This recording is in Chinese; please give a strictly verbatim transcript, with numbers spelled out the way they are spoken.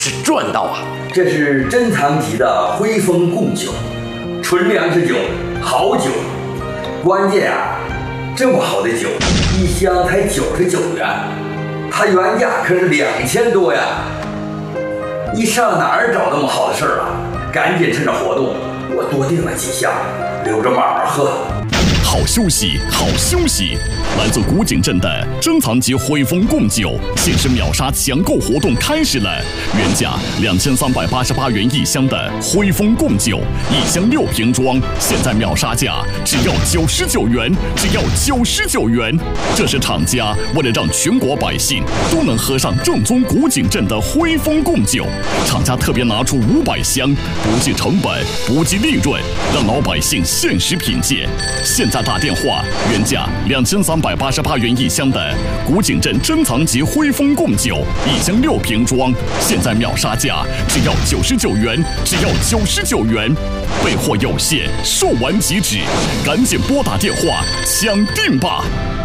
是赚到啊！ 这是珍藏级的徽丰贡酒，纯粮食酒，好酒。关键啊，这么好的酒，一箱才九十九元，它原价可是两千多呀！你上哪儿找那么好的事儿啊？赶紧趁着活动，我多订了几箱，留着慢慢喝。 好休息，好休息！来自古井镇的珍藏级徽丰贡酒限时秒杀抢购活动开始了，原价两千三百八十八元一箱的徽丰贡酒，一箱六瓶装，现在秒杀价只要九十九元，只要九十九元。这是厂家为了让全国百姓都能喝上正宗古井镇的徽丰贡酒，厂家特别拿出五百箱，不计成本，不计利润，让老百姓限时品鉴。现在打电话，原价两千三百八十八元一箱的古井镇珍藏级徽丰贡酒，一箱六瓶装，现在秒杀价只要九十九元，只要九十九元。备货有限，售完即止，赶紧拨打电话抢订吧！